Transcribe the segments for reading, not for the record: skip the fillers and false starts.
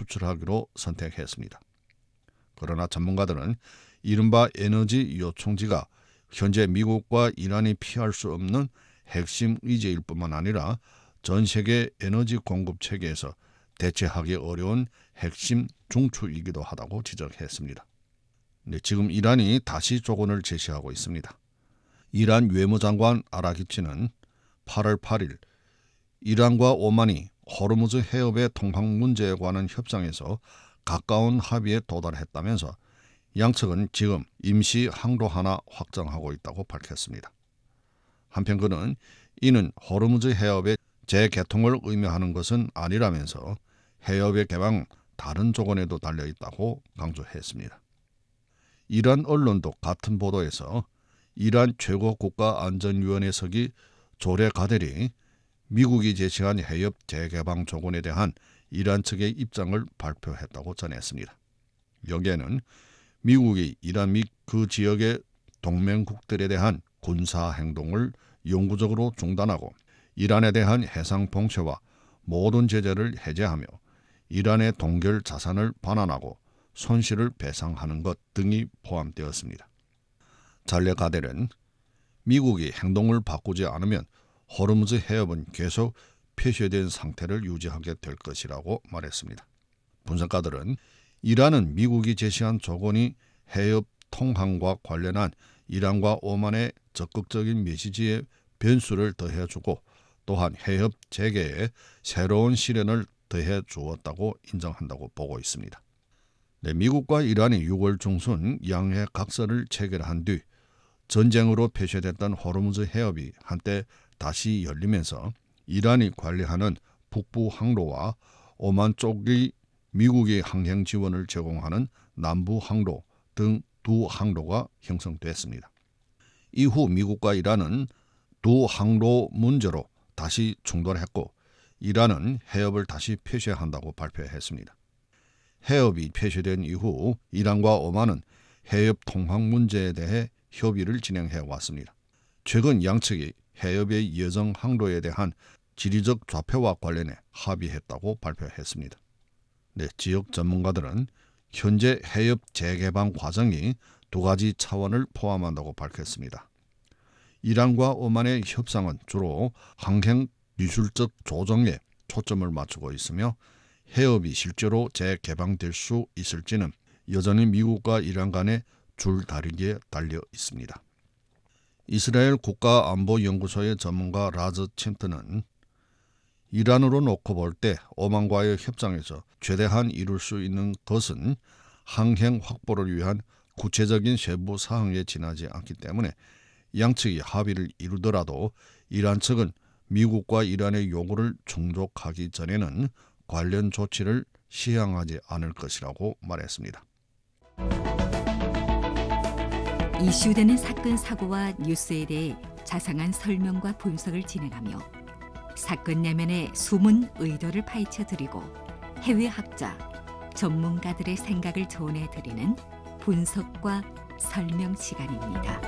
수출하기로 선택했습니다. 그러나 전문가들은 이른바 에너지 요충지가 현재 미국과 이란이 피할 수 없는 핵심 의제일 뿐만 아니라 전 세계 에너지 공급 체계에서 대체하기 어려운 핵심 중추이기도 하다고 지적했습니다. 지금 이란이 다시 조건을 제시하고 있습니다. 이란 외무장관 아라기치는 8월 8일 이란과 오만이 호르무즈 해협의 통항 문제에 관한 협상에서 가까운 합의에 도달했다면서 양측은 지금 임시 항로 하나 확정하고 있다고 밝혔습니다. 한편 그는 이는 호르무즈 해협의 재개통을 의미하는 것은 아니라면서 해협의 개방은 다른 조건에도 달려있다고 강조했습니다. 이란 언론도 같은 보도에서 이란 최고국가안전위원회석이 조레 가델이 미국이 제시한 해협 재개방 조건에 대한 이란 측의 입장을 발표했다고 전했습니다. 여기에는 미국이 이란 및 그 지역의 동맹국들에 대한 군사 행동을 영구적으로 중단하고 이란에 대한 해상 봉쇄와 모든 제재를 해제하며 이란의 동결 자산을 반환하고 손실을 배상하는 것 등이 포함되었습니다. 잘레 가델은 미국이 행동을 바꾸지 않으면 호르무즈 해협은 계속 폐쇄된 상태를 유지하게 될 것이라고 말했습니다. 분석가들은 이란은 미국이 제시한 조건이 해협 통항과 관련한 이란과 오만의 적극적인 메시지에 변수를 더해주고 또한 해협 재개에 새로운 시련을 더해 주었다고 인정한다고 보고 있습니다. 미국과 이란이 6월 중순 양해 각서를 체결한 뒤 전쟁으로 폐쇄됐던 호르무즈 해협이 한때 다시 열리면서 이란이 관리하는 북부 항로와 오만 쪽이 미국이 항행 지원을 제공하는 남부 항로 등 두 항로가 형성됐습니다. 이후 미국과 이란은 두 항로 문제로 다시 충돌했고 이란은 해협을 다시 폐쇄한다고 발표했습니다. 해협이 폐쇄된 이후 이란과 오만은 해협 통항 문제에 대해 협의를 진행해 왔습니다. 최근 양측이 해협의 예정 항로에 대한 지리적 좌표와 관련해 합의했다고 발표했습니다. 지역 전문가들은 현재 해협 재개방 과정이 두 가지 차원을 포함한다고 밝혔습니다. 이란과 오만의 협상은 주로 항행 기술적 조정에 초점을 맞추고 있으며 해협이 실제로 재개방될 수 있을지는 여전히 미국과 이란 간의 줄다리기에 달려 있습니다. 이스라엘 국가안보연구소의 전문가 라즈 챈트는 이란으로 놓고 볼 때 오만과의 협상에서 최대한 이룰 수 있는 것은 항행 확보를 위한 구체적인 세부 사항에 지나지 않기 때문에 양측이 합의를 이루더라도 이란 측은 미국과 이란의 요구를 충족하기 전에는 관련 조치를 시행하지 않을 것이라고 말했습니다. 이슈되는 사건 사고와 뉴스에 대해 자상한 설명과 분석을 진행하며 사건 내면의 숨은 의도를 파헤쳐드리고 해외 학자, 전문가들의 생각을 전해드리는 분석과 설명 시간입니다.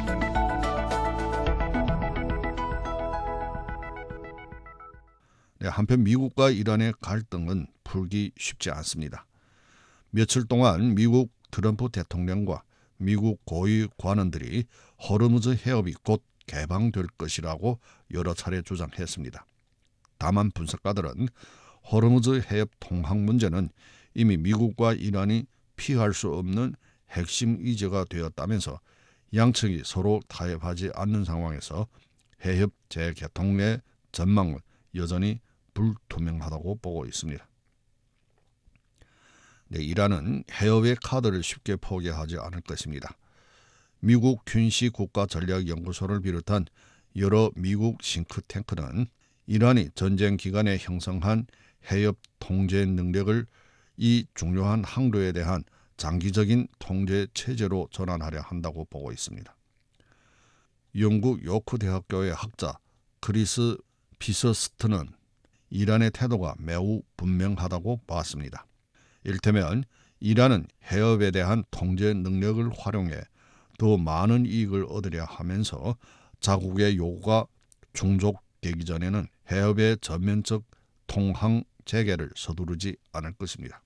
한편 미국과 이란의 갈등은 풀기 쉽지 않습니다. 며칠 동안 미국 트럼프 대통령과 미국 고위 관원들이 호르무즈 해협이 곧 개방될 것이라고 여러 차례 주장했습니다. 다만 분석가들은 호르무즈 해협 통항 문제는 이미 미국과 이란이 피할 수 없는 핵심 의제가 되었다면서 양측이 서로 타협하지 않는 상황에서 해협 재개통의 전망은 여전히 불투명하다고 보고 있습니다. 이란은 해협의 카드를 쉽게 포기하지 않을 것입니다. 미국 퀸시 국가전략연구소를 비롯한 여러 미국 싱크탱크는 이란이 전쟁 기간에 형성한 해협 통제 능력을 이 중요한 항로에 대한 장기적인 통제 체제로 전환하려 한다고 보고 있습니다. 영국 요크 대학교의 학자 크리스 피서스트는 이란의 태도가 매우 분명하다고 봤습니다. 이를테면 이란은 해협에 대한 통제 능력을 활용해 더 많은 이익을 얻으려 하면서 자국의 요구가 충족되기 전에는 해협의 전면적 통항 재개를 서두르지 않을 것입니다.